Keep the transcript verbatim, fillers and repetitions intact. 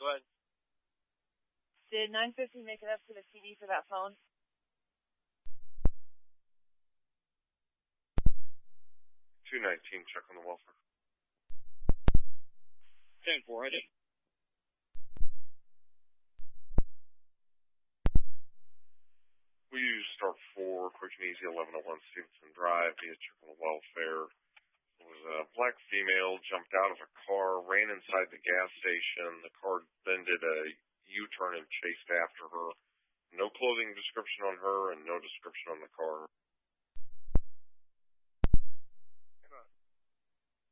Go ahead. Did nine fifty make it up to the T D for that phone? two nineteen, check on the welfare. ten four, I did. We use start four, quick and easy, eleven oh one Stevenson Drive, via check on the welfare. It was a black female, jumped out of a car, ran inside the gas station. The car then did a U-turn and chased after her. No clothing description on her and no description on the car.